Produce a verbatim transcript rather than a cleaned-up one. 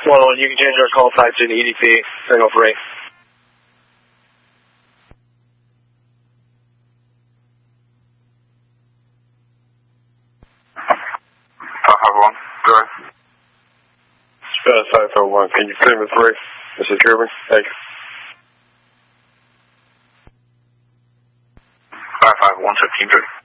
one one, you can change our call five to the E D P, signal free. five five one, go ahead. Spanish five five one, can you claim it three? This is Kirby, thank you. five five one, fifteen, good.